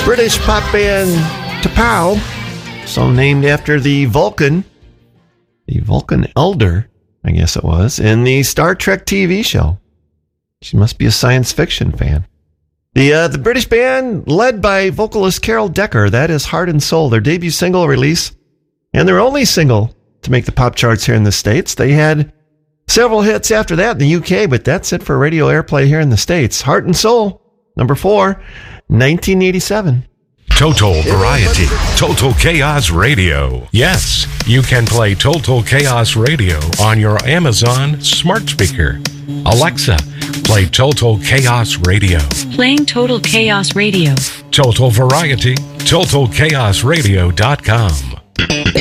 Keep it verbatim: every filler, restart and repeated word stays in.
British pop band T'Pau, song named after the Vulcan, the Vulcan Elder, I guess it was, in the Star Trek T V show. She must be a science fiction fan. The uh, the British band, led by vocalist Carol Decker, that is Heart and Soul, their debut single release, and their only single to make the pop charts here in the States. They had several hits after that in the U K, but that's it for radio airplay here in the States. Heart and Soul, number four, nineteen eighty-seven. Total Variety, Total Chaos Radio. Yes, you can play Total Chaos Radio on your Amazon smart speaker. Alexa, play Total Chaos Radio. Playing Total Chaos Radio. Total Variety, Total Chaos Radio dot com.